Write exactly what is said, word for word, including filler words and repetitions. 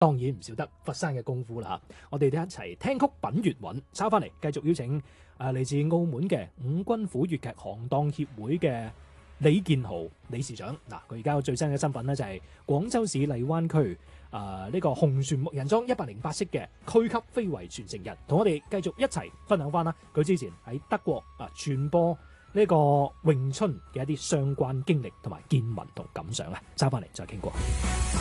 當然唔少得佛山嘅功夫啦嚇。我哋哋一齊聽曲品粵韻，抄翻嚟繼續邀請誒嚟自澳門嘅五軍府粵劇行當協會嘅李建豪理事長。嗱，佢而家最新嘅身份咧就係廣州市荔灣區誒呢個紅船木人樁一百零八式嘅區級非遺傳承人，同我哋繼續一齊分享翻啦。佢之前喺德國啊傳播呢個詠春嘅一啲相關經歷同埋見聞同感想啊，揸翻嚟再傾過。